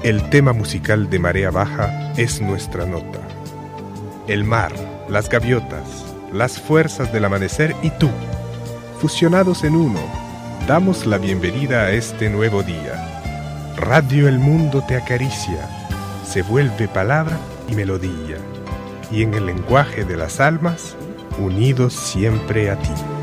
El tema musical de Marea Baja es nuestra nota. El mar, las gaviotas, las fuerzas del amanecer y tú, fusionados en uno, damos la bienvenida a este nuevo día. Radio El Mundo te acaricia, se vuelve palabra y melodía, y en el lenguaje de las almas, unidos siempre a ti.